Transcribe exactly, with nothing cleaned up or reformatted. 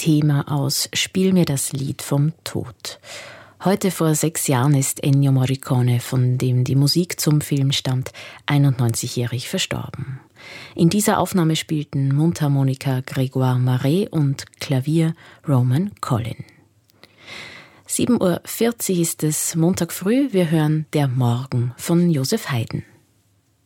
Thema aus Spiel mir das Lied vom Tod. Heute vor sechs Jahren ist Ennio Morricone, von dem die Musik zum Film stammt, einundneunzigjährig verstorben. In dieser Aufnahme spielten Mundharmonika Grégoire Marais und Klavier Roman Collin. sieben Uhr vierzig ist es Montag früh, wir hören Der Morgen von Joseph Haydn.